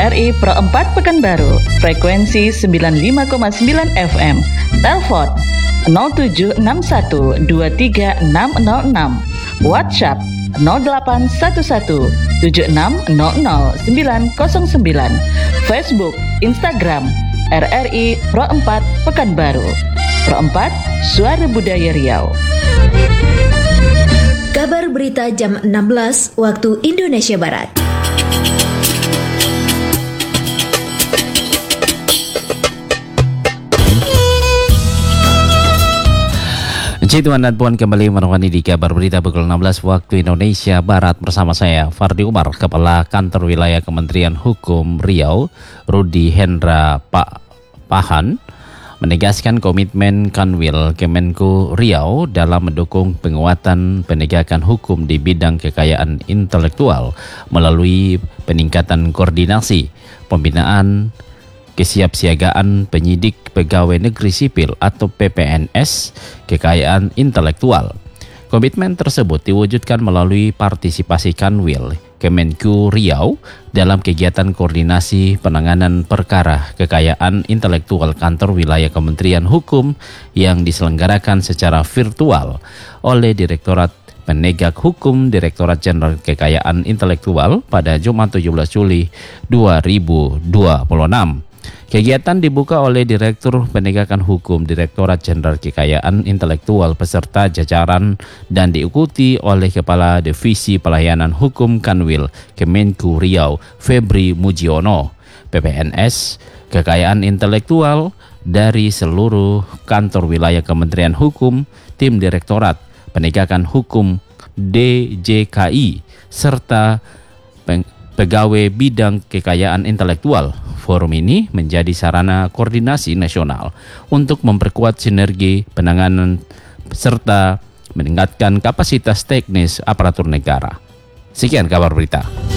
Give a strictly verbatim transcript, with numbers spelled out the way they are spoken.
R I Pro empat Pekanbaru, frekuensi sembilan puluh lima koma sembilan F M. Telepon nol tujuh enam satu dua tiga enam nol enam. WhatsApp nol delapan satu satu tujuh enam nol nol sembilan nol sembilan. Facebook, Instagram R R I Pro empat Pekanbaru. Pro empat, Suara Budaya Riau. Kabar berita jam enam belas waktu Indonesia Barat. Encik Tuan dan Puan kembali menemani di kabar berita pukul enam belas waktu Indonesia Barat bersama saya Fardi Umar, Kepala Kantor Wilayah Kementerian Hukum Riau, Rudi Hendra Pak Pahan, menegaskan komitmen Kanwil Kemenku Riau dalam mendukung penguatan penegakan hukum di bidang kekayaan intelektual melalui peningkatan koordinasi, pembinaan, kesiapsiagaan penyidik pegawai negeri sipil atau P P N S kekayaan intelektual. Komitmen tersebut diwujudkan melalui partisipasi Kanwil Kemenku Riau dalam kegiatan koordinasi penanganan perkara kekayaan intelektual kantor wilayah Kementerian Hukum yang diselenggarakan secara virtual oleh Direktorat Penegak Hukum Direktorat Jenderal Kekayaan Intelektual pada Jumat tujuh belas Juli dua ribu dua puluh enam. Kegiatan dibuka oleh Direktur Penegakan Hukum Direktorat Jenderal Kekayaan Intelektual beserta jajaran dan diikuti oleh Kepala Divisi Pelayanan Hukum Kanwil Kemenku Riau Febri Mujiono, P P N S Kekayaan Intelektual dari seluruh kantor wilayah Kementerian Hukum, tim Direktorat Penegakan Hukum D J K I serta pegawai bidang kekayaan intelektual. Forum ini menjadi sarana koordinasi nasional untuk memperkuat sinergi penanganan serta meningkatkan kapasitas teknis aparatur negara. Sekian kabar berita.